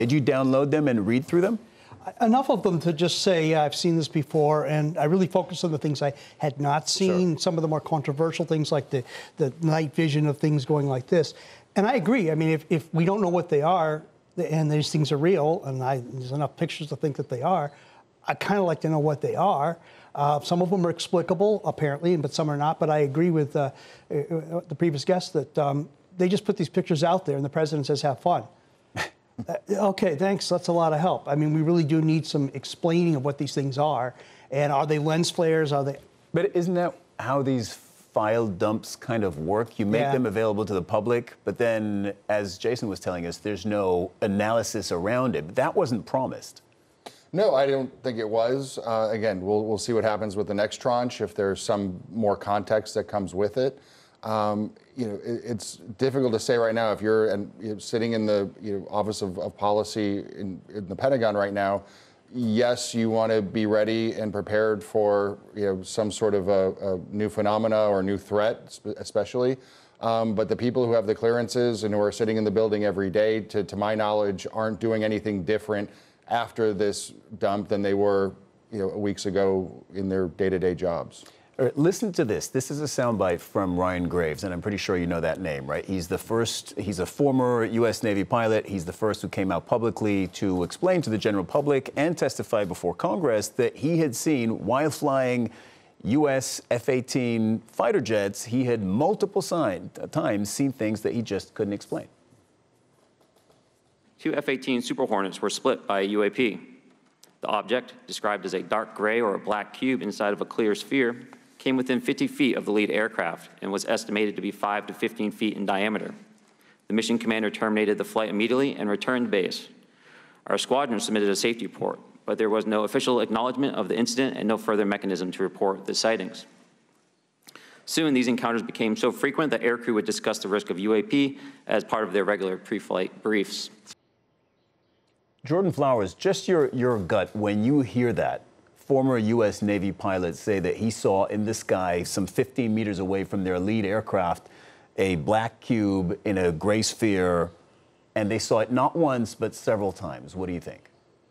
Did you download them and read through them? Enough of them to just say, yeah, I've seen this before, and I really focused on the things I had not seen, some of the more controversial things like the night vision of things going like this. And I agree. I mean, if we don't know what they are, and these things are real, and there's enough pictures to think that they are, I kind of like to know what they are. Some of them are explicable, apparently, but some are not. But I agree with the previous guest that they just put these pictures out there, and the president says, have fun. Okay, thanks. That's a lot of help. I mean, we really do need some explaining of what these things are. And are they lens flares? Are they? But isn't that how these file dumps kind of work? You make them available to the public, but then, as Jason was telling us, there's no analysis around it. But that wasn't promised. No, I don't think it was. Again, we'll see what happens with the next tranche, if there's some more context that comes with it. It's difficult to say right now. If you're sitting in the Office of Policy in the Pentagon right now, yes, you want to be ready and prepared for some sort of a new phenomena or new threat, especially. But the people who have the clearances and who are sitting in the building every day, to my knowledge, aren't doing anything different after this dump than they were weeks ago in their day-to-day jobs. Listen to this. This is a soundbite from Ryan Graves, and I'm pretty sure you know that name, right? He's a former U.S. Navy pilot. He's the first who came out publicly to explain to the general public and testify before Congress that he had seen, while flying U.S. F-18 fighter jets, he had multiple times seen things that he just couldn't explain. 2 F-18 Super Hornets were split by a UAP. The object, described as a dark gray or a black cube inside of a clear sphere, came within 50 feet of the lead aircraft and was estimated to be 5 to 15 feet in diameter. The mission commander terminated the flight immediately and returned to base. Our squadron submitted a safety report, but there was no official acknowledgement of the incident and no further mechanism to report the sightings. Soon, these encounters became so frequent that aircrew would discuss the risk of UAP as part of their regular pre-flight briefs. Jordan Flowers, just your gut when you hear that. Former U.S. Navy pilots say that he saw in the sky, some 15 meters away from their lead aircraft, a black cube in a gray sphere, and they saw it not once, but several times. What do you think?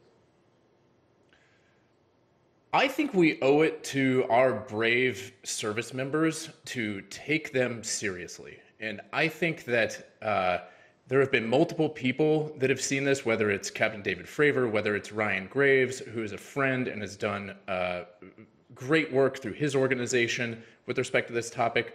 I think we owe it to our brave service members to take them seriously. And I think that there have been multiple people that have seen this, whether it's Captain David Fravor, whether it's Ryan Graves, who is a friend and has done great work through his organization with respect to this topic.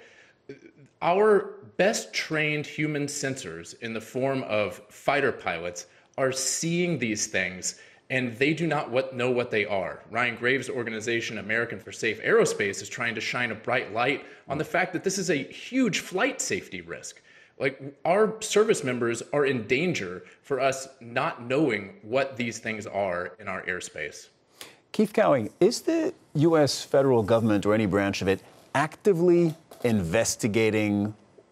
Our best trained human sensors in the form of fighter pilots are seeing these things, and they do not know what they are. Ryan Graves' organization, American for Safe Aerospace, is trying to shine a bright light on the fact that this is a huge flight safety risk. Like, our service members are in danger for us not knowing what these things are in our airspace. Keith Cowing, is the U.S. federal government or any branch of it actively investigating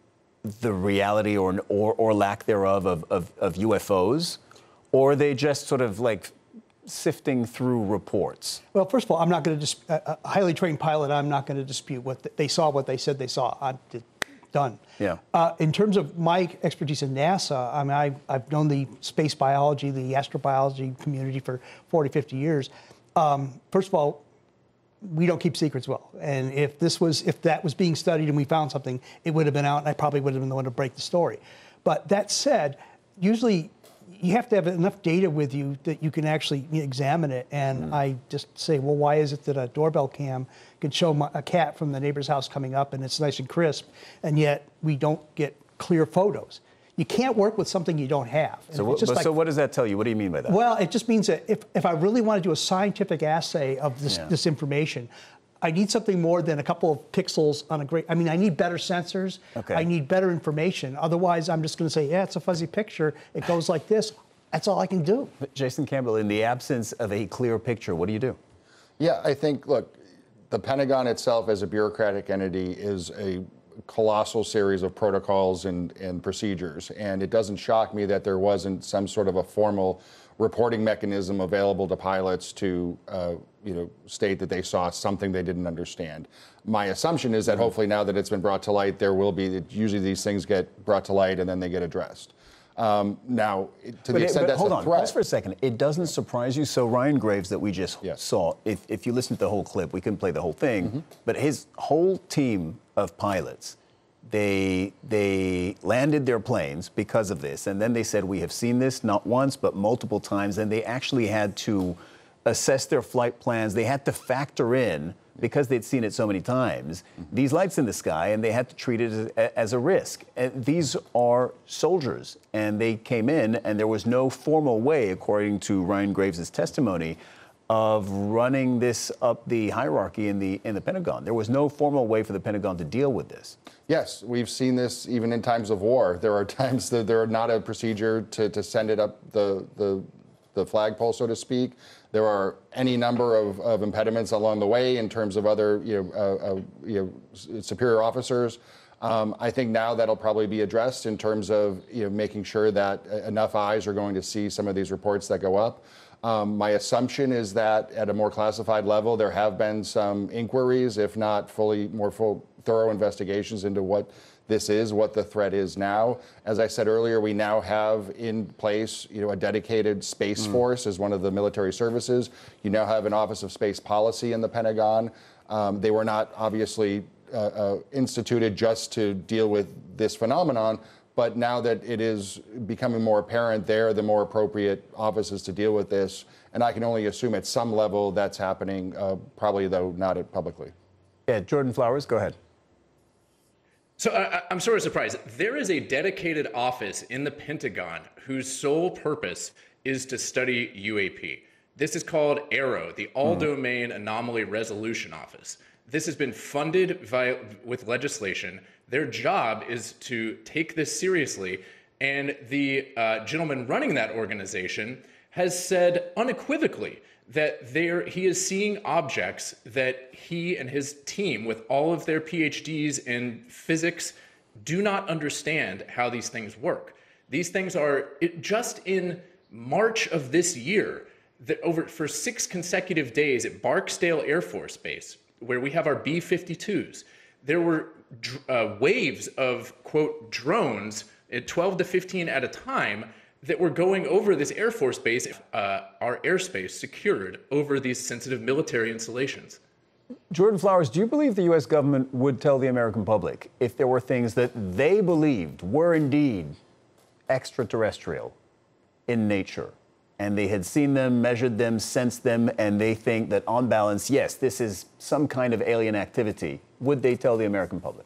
the reality or lack thereof of UFOs? Or are they just sort of like sifting through reports? Well, first of all, I'm not going to a highly trained pilot. I'm not going to dispute what they saw, what they said they saw. Done. Yeah. In terms of my expertise in NASA, I mean, I've known the space biology, the astrobiology community for 40, 50 years. First of all, we don't keep secrets well. And if that was being studied and we found something, it would have been out, and I probably would have been the one to break the story. But that said, usually you have to have enough data with you that you can actually examine it. And I just say, well, why is it that a doorbell cam can show a cat from the neighbor's house coming up and it's nice and crisp, and yet we don't get clear photos? You can't work with something you don't have. So what does that tell you? What do you mean by that? Well, it just means that if I really want to do a scientific assay of this information, I need something more than a couple of pixels on I mean, I need better sensors. Okay. I need better information. Otherwise, I'm just going to say, yeah, it's a fuzzy picture. It goes like this. That's all I can do. But Jason Campbell, in the absence of a clear picture, what do you do? Yeah, I think, look, the Pentagon itself as a bureaucratic entity is a colossal series of protocols and procedures. And it doesn't shock me that there wasn't some sort of a formal reporting mechanism available to pilots to state that they saw something they didn't understand. My assumption is that hopefully now that it's been brought to light, there will be, usually these things get brought to light and then they get addressed. Now, to the extent that's hold a on, threat. pause for a second. It doesn't surprise you. So Ryan Graves that we just saw, if you listen to the whole clip, we can play the whole thing, but his whole team of pilots, they landed their planes because of this. And then they said, we have seen this not once, but multiple times. And they actually had to assess their flight plans. They had to factor in, because they'd seen it so many times, these lights in the sky, and they had to treat it as a risk. And these are soldiers, and they came in, and there was no formal way, according to Ryan Graves' testimony, of running this up the hierarchy in the Pentagon. There was no formal way for the Pentagon to deal with this. Yes, we've seen this even in times of war. There are times that there are not a procedure to send it up the flagpole, so to speak. There are any number of impediments along the way in terms of other superior officers. I think now that'll probably be addressed in terms of making sure that enough eyes are going to see some of these reports that go up. My assumption is that at a more classified level, there have been some inquiries, if not thorough investigations into what this is, what the threat is now. As I said earlier, we now have in place, a dedicated Space Force as one of the military services. You now have an Office of Space Policy in the Pentagon. They were not obviously instituted just to deal with this phenomenon, but now that it is becoming more apparent, they're the more appropriate offices to deal with this. And I can only assume at some level that's happening, probably though not publicly. Yeah, Jordan Flowers, go ahead. So I'm sort of surprised. There is a dedicated office in the Pentagon whose sole purpose is to study UAP. This is called AARO, the All-Domain Anomaly Resolution Office. This has been funded with legislation. Their job is to take this seriously, and the gentleman running that organization has said unequivocally that he is seeing objects that he and his team, with all of their PhDs in physics, do not understand how these things work. These things are, just in March of this year, for 6 consecutive days at Barksdale Air Force Base, where we have our B-52s, there were waves of, quote, drones, at 12 to 15 at a time, that were going over this Air Force base, our airspace secured over these sensitive military installations. Jordan Flowers, do you believe the U.S. government would tell the American public if there were things that they believed were indeed extraterrestrial in nature, and they had seen them, measured them, sensed them, and they think that on balance, yes, this is some kind of alien activity? Would they tell the American public?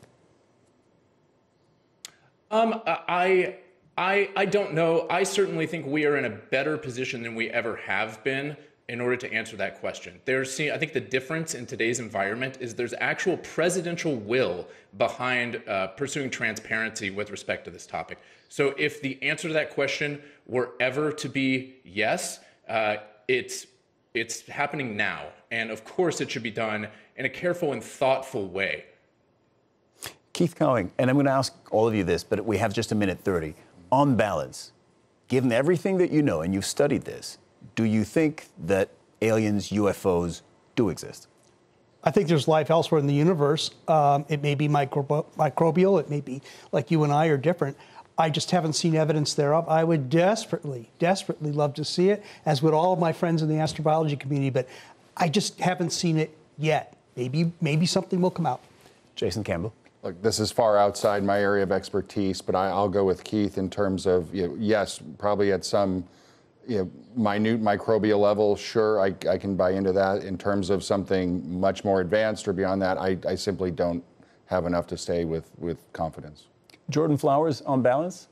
I don't know. I certainly think we are in a better position than we ever have been in order to answer that question. I think the difference in today's environment is there's actual presidential will behind pursuing transparency with respect to this topic. So if the answer to that question were ever to be yes, it's happening now. And of course it should be done in a careful and thoughtful way. Keith Cowing, and I'm going to ask all of you this, but we have just a minute 30. On balance, given everything that you know, and you've studied this, do you think that aliens, UFOs, do exist? I think there's life elsewhere in the universe. It may be microbial. It may be like you and I are different. I just haven't seen evidence thereof. I would desperately, desperately love to see it, as would all of my friends in the astrobiology community, but I just haven't seen it yet. Maybe something will come out. Jason Campbell. Look, this is far outside my area of expertise, but I'll go with Keith in terms of, yes, probably at some minute microbial level, sure, I can buy into that. In terms of something much more advanced or beyond that, I simply don't have enough to say with confidence. Jordan Flowers, on balance?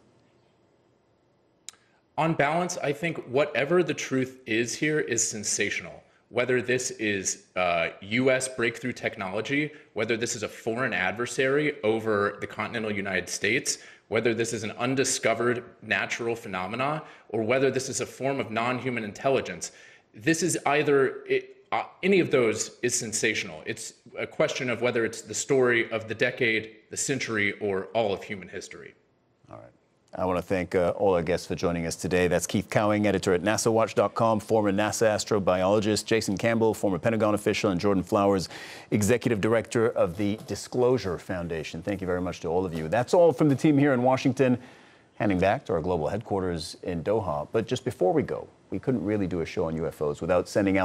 On balance, I think whatever the truth is here is sensational. Whether this is U.S. breakthrough technology, whether this is a foreign adversary over the continental United States, whether this is an undiscovered natural phenomena, or whether this is a form of non-human intelligence, this is any of those is sensational. It's a question of whether it's the story of the decade, the century, or all of human history. All right. I want to thank all our guests for joining us today. That's Keith Cowing, editor at NASAWatch.com, former NASA astrobiologist, Jason Campbell, former Pentagon official, and Jordan Flowers, executive director of the Disclosure Foundation. Thank you very much to all of you. That's all from the team here in Washington. handing back to our global headquarters in Doha. But just before we go, we couldn't really do a show on UFOs without sending out